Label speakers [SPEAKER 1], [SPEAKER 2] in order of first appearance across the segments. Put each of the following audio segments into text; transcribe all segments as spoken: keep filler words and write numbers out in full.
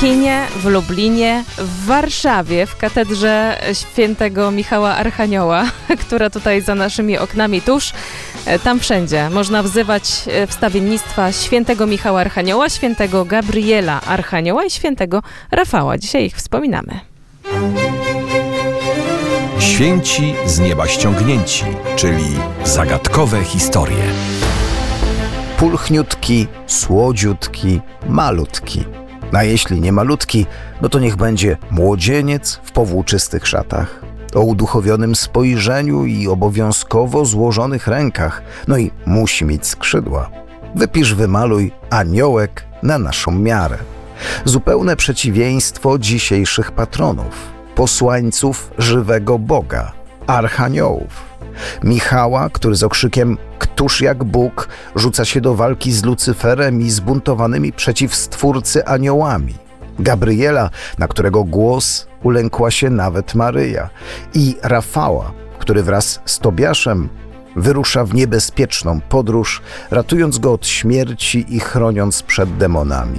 [SPEAKER 1] Szczecinie, w Lublinie, w Warszawie, w katedrze świętego Michała Archanioła, która tutaj za naszymi oknami tuż. Tam wszędzie można wzywać wstawiennictwa świętego Michała Archanioła, świętego Gabriela Archanioła i świętego Rafała. Dzisiaj ich wspominamy.
[SPEAKER 2] Święci z nieba ściągnięci, czyli zagadkowe historie.
[SPEAKER 3] Pulchniutki, słodziutki, malutki. A jeśli nie malutki, no to niech będzie młodzieniec w powłóczystych szatach, o uduchowionym spojrzeniu i obowiązkowo złożonych rękach, no i musi mieć skrzydła. Wypisz, wymaluj aniołek na naszą miarę. Zupełne przeciwieństwo dzisiejszych patronów, posłańców żywego Boga, archaniołów. Michała, który z okrzykiem „Któż jak Bóg” rzuca się do walki z Lucyferem i zbuntowanymi przeciw Stwórcy aniołami. Gabriela, na którego głos ulękła się nawet Maryja. I Rafała, który wraz z Tobiaszem wyrusza w niebezpieczną podróż, ratując go od śmierci i chroniąc przed demonami.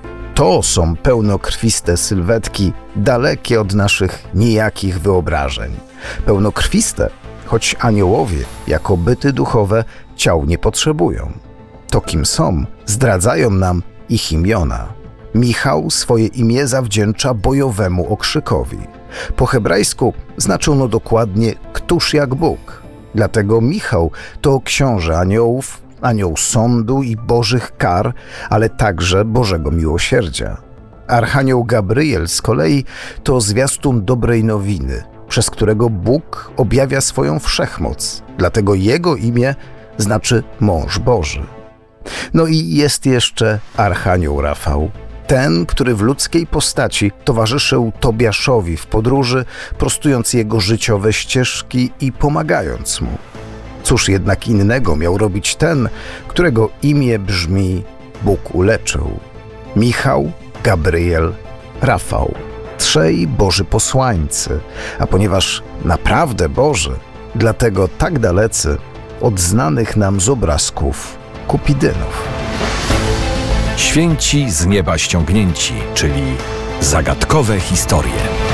[SPEAKER 3] To są pełnokrwiste sylwetki, dalekie od naszych nijakich wyobrażeń. Pełnokrwiste, choć aniołowie, jako byty duchowe, ciał nie potrzebują. To kim są, zdradzają nam ich imiona. Michał swoje imię zawdzięcza bojowemu okrzykowi. Po hebrajsku znaczy ono dokładnie „Któż jak Bóg”. Dlatego Michał to książę aniołów, anioł sądu i bożych kar, ale także Bożego miłosierdzia. Archanioł Gabriel z kolei to zwiastun dobrej nowiny, przez którego Bóg objawia swoją wszechmoc. Dlatego jego imię znaczy mąż Boży. No i jest jeszcze Archanioł Rafał. Ten, który w ludzkiej postaci towarzyszył Tobiaszowi w podróży, prostując jego życiowe ścieżki i pomagając mu. Cóż jednak innego miał robić ten, którego imię brzmi Bóg uleczył? Michał, Gabriel, Rafał. Trzej Boży posłańcy, a ponieważ naprawdę Boży, dlatego tak dalecy od znanych nam z obrazków Kupidynów.
[SPEAKER 2] Święci z nieba ściągnięci, czyli zagadkowe historie.